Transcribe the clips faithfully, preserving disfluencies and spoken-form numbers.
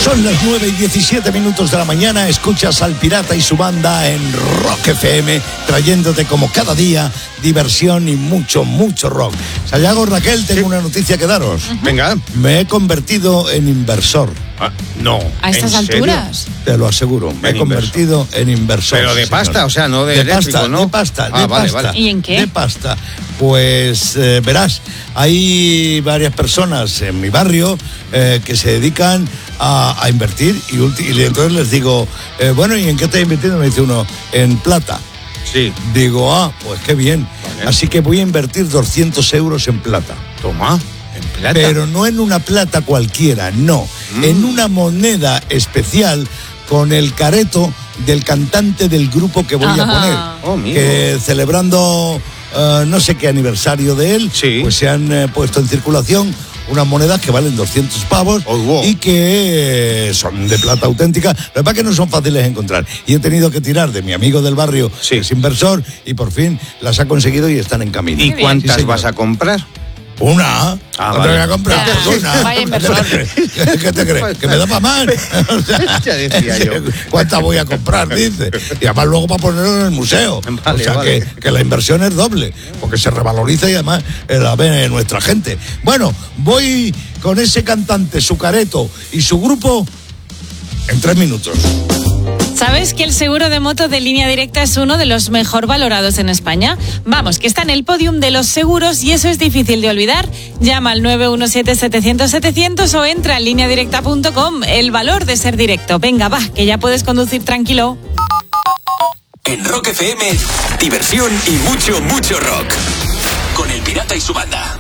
Son las nueve y diecisiete minutos de la mañana. Escuchas al Pirata y su banda en Rock F M, trayéndote como cada día diversión y mucho, mucho rock. Sayago, Raquel, tengo una noticia que daros. Uh-huh. Venga. Me he convertido en inversor. Ah, no. ¿A estas alturas? Te lo aseguro. Me he convertido en inversor. Pero de pasta, señor. o sea, no de, de eléctrico, pasta, ¿no? de pasta, ah, de vale, pasta. vale. ¿Y en qué? De pasta. Pues eh, verás, hay varias personas en mi barrio eh, que se dedican a, a invertir y, ulti- y entonces les digo, eh, bueno, ¿y en qué estás invirtiendo? Me dice uno, en plata. Sí. Digo, ah, pues qué bien. Vale. Así que voy a invertir doscientos euros en plata. Toma, en plata. Pero no en una plata cualquiera, no. Mm. En una moneda especial con el careto del cantante del grupo que voy Ajá. a poner. Oh, que celebrando uh, no sé qué aniversario de él, sí. pues se han eh, puesto en circulación unas monedas que valen doscientos pavos oh, wow. y que eh, son de plata auténtica. Lo que pasa es que no son fáciles de encontrar. Y he tenido que tirar de mi amigo del barrio, sí. que es inversor, y por fin las ha conseguido y están en camino. ¿Y cuántas sí, vas a comprar? Una. Ah, no vale. te voy a comprar Ya, pues una. vaya inversor. ¿Qué te crees? ¿Que me da para más? O sea, Ya decía yo. ¿Cuántas voy a comprar? Dice. Y además luego para ponerlo en el museo. Vale, o sea vale. que, que la inversión es doble, porque se revaloriza y además eh, la ve nuestra gente. Bueno, voy con ese cantante, su careto y su grupo en tres minutos. ¿Sabes que el seguro de moto de Línea Directa es uno de los mejor valorados en España? Vamos, que está en el podium de los seguros y eso es difícil de olvidar. Llama al nueve uno siete, setecientos, setecientos o entra en línea directa punto com. El valor de ser directo. Venga, va, que ya puedes conducir tranquilo. En Rock F M, diversión y mucho, mucho rock. Con el Pirata y su banda.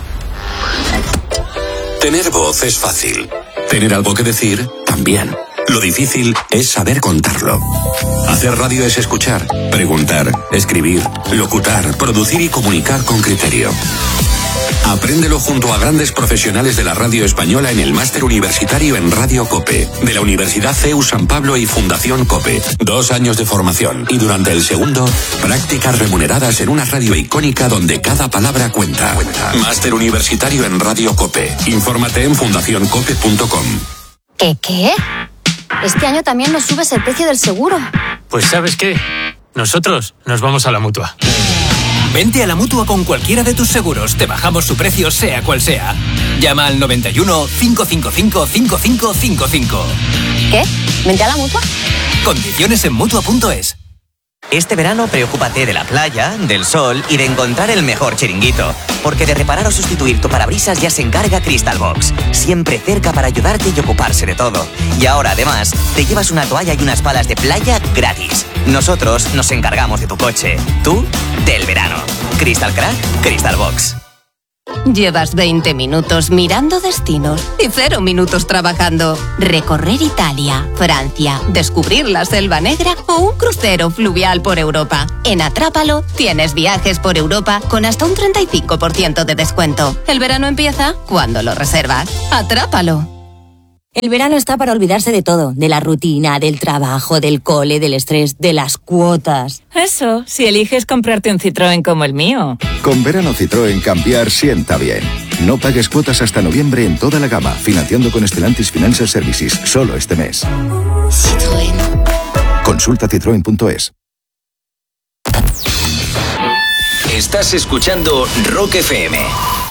Tener voz es fácil. Tener algo que decir, también. Lo difícil es saber contarlo. Hacer radio es escuchar, preguntar, escribir, locutar, producir y comunicar con criterio. Apréndelo junto a grandes profesionales de la radio española en el máster universitario en Radio COPE, de la Universidad C E U San Pablo y Fundación COPE. Dos años de formación y durante el segundo, prácticas remuneradas en una radio icónica donde cada palabra cuenta. Máster universitario en Radio COPE. Infórmate en fundación cope punto com. ¿Qué qué? Este año también nos subes el precio del seguro. Pues ¿sabes qué? Nosotros nos vamos a la Mutua. Vente a la Mutua con cualquiera de tus seguros. Te bajamos su precio sea cual sea. Llama al noventa y uno, cinco cinco cinco, cinco cinco cinco cinco. ¿Qué? ¿Vente a la Mutua? Condiciones en Mutua punto es. Este verano preocúpate de la playa, del sol y de encontrar el mejor chiringuito. Porque de reparar o sustituir tu parabrisas ya se encarga Crystal Box. Siempre cerca para ayudarte y ocuparse de todo. Y ahora, además, te llevas una toalla y unas palas de playa gratis. Nosotros nos encargamos de tu coche. Tú, del verano. Crystal Crack, Crystal Box. Llevas veinte minutos mirando destinos y cero minutos trabajando. Recorrer Italia, Francia, descubrir la Selva Negra o un crucero fluvial por Europa. En Atrápalo tienes viajes por Europa con hasta un treinta y cinco por ciento de descuento. El verano empieza cuando lo reservas. Atrápalo. El verano está para olvidarse de todo, de la rutina, del trabajo, del cole, del estrés, de las cuotas. Eso, si eliges comprarte un Citroën como el mío. Con verano Citroën cambiar sienta bien. No pagues cuotas hasta noviembre en toda la gama, financiando con Stellantis Financial Services, solo este mes. Citroën. Consulta citroen punto es. Estás escuchando Rock F M.